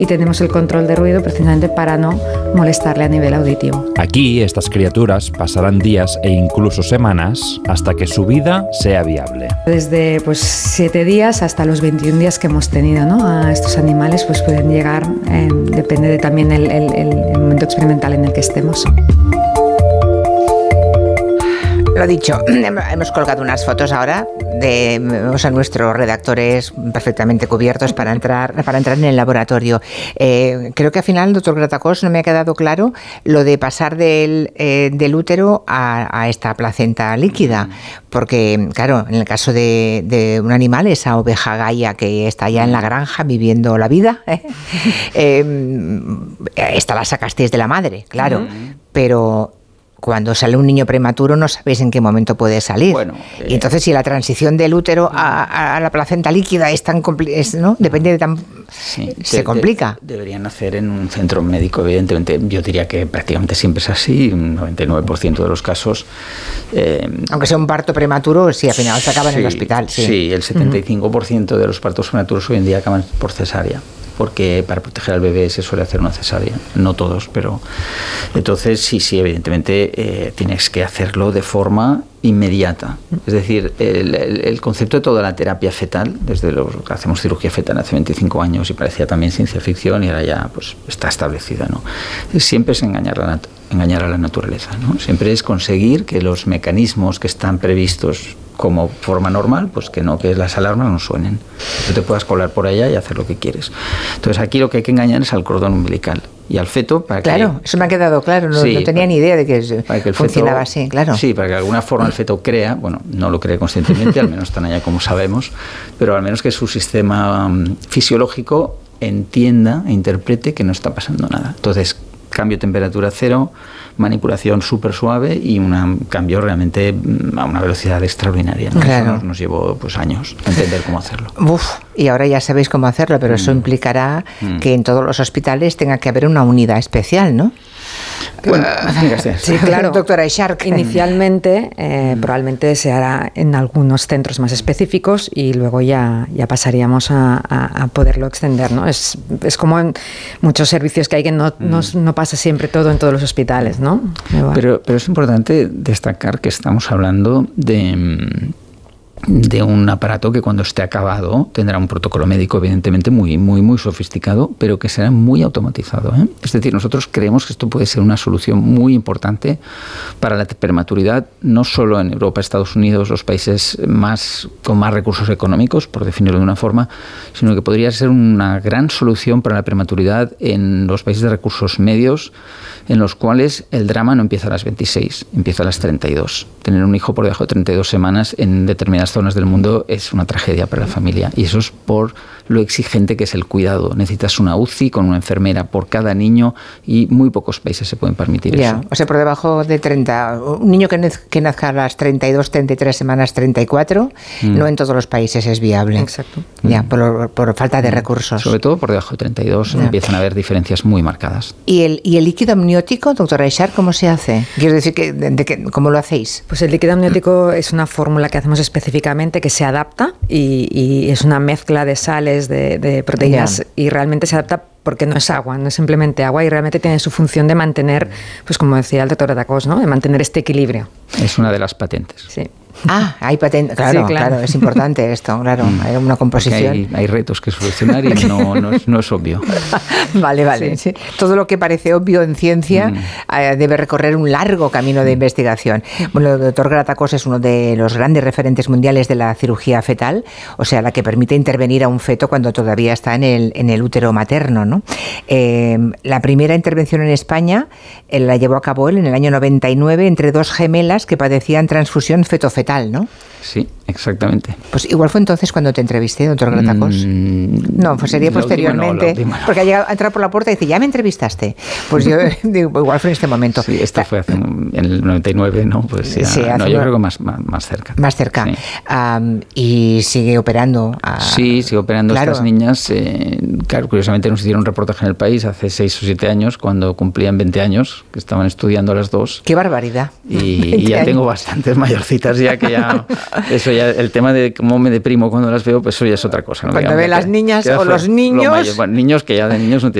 y tenemos el control de ruido precisamente para no molestarle a nivel auditivo. Aquí estas criaturas pasarán días e incluso semanas hasta que su vida sea viable. Desde 7 días hasta los 21 días que hemos tenido, ¿no? A estos animales pues pueden llegar, depende de también el momento experimental en el que estemos. Lo dicho, hemos colgado unas fotos ahora nuestros redactores perfectamente cubiertos para entrar en el laboratorio. Creo que al final, doctor Gratacós, no me ha quedado claro lo de pasar del útero a esta placenta líquida, porque claro, en el caso de un animal, esa oveja Gaia que está ya en la granja viviendo la vida, esta la sacasteis de la madre, claro, pero cuando sale un niño prematuro no sabéis en qué momento puede salir. Bueno, y entonces si la transición del útero a la placenta líquida es tan ¿no? Depende de tan... Sí, se complica. Deberían nacer en un centro médico, evidentemente. Yo diría que prácticamente siempre es así, un 99% de los casos. Aunque sea un parto prematuro, sí, al final se acaba en el hospital. Sí, el 75% de los partos prematuros hoy en día acaban por cesárea, porque para proteger al bebé se suele hacer una cesárea, no todos, pero entonces sí, evidentemente tienes que hacerlo de forma inmediata. Es decir, el concepto de toda la terapia fetal, desde los que hacemos cirugía fetal hace 25 años y parecía también ciencia ficción y ahora ya pues está establecida, ¿no? Siempre es engañar a la naturaleza, ¿no? Siempre es conseguir que los mecanismos que están previstos como forma normal, pues que las alarmas no suenen. Que te puedas colar por allá y hacer lo que quieres. Entonces aquí lo que hay que engañar es al cordón umbilical y al feto para Claro, eso me ha quedado claro, no tenía ni idea de que funcionaba así, claro. Sí, para que de alguna forma el feto crea, bueno, no lo cree conscientemente, al menos tan allá como sabemos, pero al menos que su sistema fisiológico entienda e interprete que no está pasando nada. Entonces, cambio de temperatura cero, manipulación súper suave y un cambio realmente a una velocidad extraordinaria, ¿no? Claro. Eso nos llevó años entender cómo hacerlo. Y ahora ya sabéis cómo hacerlo, pero eso implicará que en todos los hospitales tenga que haber una unidad especial, ¿no? Bueno, sí, claro. Doctora Echark. Inicialmente, probablemente se hará en algunos centros más específicos y luego ya pasaríamos a poderlo extender, ¿no? Es como en muchos servicios que hay que no pasa siempre todo en todos los hospitales, ¿no? Pero es importante destacar que estamos hablando de un aparato que cuando esté acabado tendrá un protocolo médico evidentemente muy, muy, muy sofisticado, pero que será muy automatizado, ¿eh? Es decir, nosotros creemos que esto puede ser una solución muy importante para la prematuridad, no solo en Europa, Estados Unidos, los países con más recursos económicos, por definirlo de una forma, sino que podría ser una gran solución para la prematuridad en los países de recursos medios, en los cuales el drama no empieza a las 26, empieza a las 32. Tener un hijo por debajo de 32 semanas en determinadas zonas del mundo es una tragedia para la familia, y eso es por lo exigente que es el cuidado. Necesitas una UCI con una enfermera por cada niño y muy pocos países se pueden permitir eso. O sea, por debajo de 30, un niño que nazca a las 32, 33 semanas, 34, no en todos los países es viable. Exacto. Por falta de recursos. Sobre todo por debajo de 32 empiezan a haber diferencias muy marcadas. ¿Y el líquido amniótico, doctora Echark, cómo se hace? Quiero decir, ¿cómo lo hacéis? Pues el líquido amniótico es una fórmula que hacemos específicamente que se adapta y es una mezcla de sales, de proteínas, y realmente se adapta porque no es agua, no es simplemente agua, y realmente tiene su función de mantener, pues como decía el doctor Gratacós, ¿no? De mantener este equilibrio. Es una de las patentes. Sí. Hay patente, claro, es importante esto, claro, hay una composición. Hay retos que solucionar y no es obvio. Vale. Sí. Todo lo que parece obvio en ciencia debe recorrer un largo camino de investigación. Bueno, el doctor Gratacós es uno de los grandes referentes mundiales de la cirugía fetal, o sea, la que permite intervenir a un feto cuando todavía está en el útero materno, ¿no? La primera intervención en España la llevó a cabo él en el año 99 entre dos gemelas que padecían transfusión feto-fetal, ¿no? Sí, exactamente. Pues igual fue entonces cuando te entrevisté, doctor Gratacós. No, pues sería posteriormente. No. Porque ha entrado por la puerta y dice, ¿ya me entrevistaste? Pues yo digo, igual fue en este momento. Sí, esto fue en el 99, ¿no? Pues ya, sí, yo creo que más cerca. Más cerca. Sí. Y sigue operando. Sí, sigue operando a estas niñas. Claro, curiosamente nos hicieron un reportaje en El País hace 6 o 7 años, cuando cumplían 20 años, que estaban estudiando las dos. ¡Qué barbaridad! Y ya tengo bastantes mayorcitas ya que ya Eso ya, el tema de cómo me deprimo cuando las veo, pues eso ya es otra cosa, ¿no? Cuando ve las niñas o los niños... Bueno, niños que ya de niños no